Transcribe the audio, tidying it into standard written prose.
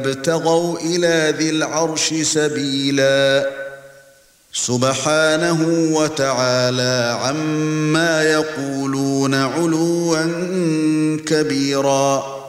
ابتغوا إلى ذي العرش سبيلا سبحانه وتعالى عما يقولون علوا كبيرا